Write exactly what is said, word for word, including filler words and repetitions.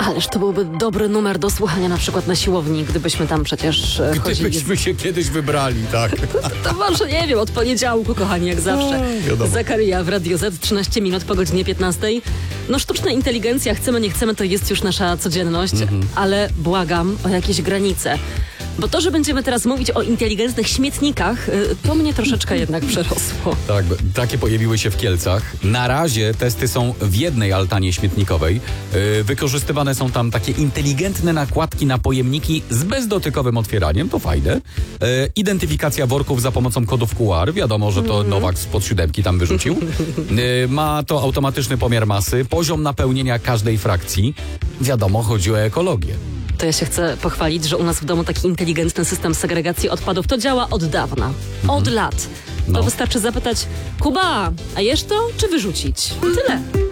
Ależ to byłby dobry numer do słuchania na przykład na siłowni, gdybyśmy tam przecież e, chodzili. Gdybyśmy się kiedyś wybrali, tak. To może, nie wiem, od poniedziałku, kochani, jak zawsze. wiadomo. Zakaria w Radio Z, trzynaście minut po godzinie piętnastej. No sztuczna inteligencja, chcemy, nie chcemy, to jest już nasza codzienność, mhm. ale błagam o jakieś granice. Bo to, że będziemy teraz mówić o inteligentnych śmietnikach, to mnie troszeczkę jednak przerosło. Tak, takie pojawiły się w Kielcach. Na razie testy są w jednej altanie śmietnikowej. Yy, wykorzystywane są tam takie inteligentne nakładki na pojemniki z bezdotykowym otwieraniem, to fajne. Yy, identyfikacja worków za pomocą kodów Q R. Wiadomo, że to mm. Nowak spod siódemki tam wyrzucił. Yy, ma to automatyczny pomiar masy, poziom napełnienia każdej frakcji. Wiadomo, chodzi o ekologię. To ja się chcę pochwalić, że u nas w domu taki inteligentny system segregacji odpadów to działa od dawna. Od lat. To no. wystarczy zapytać: Kuba, a jesz to, czy wyrzucić? Tyle.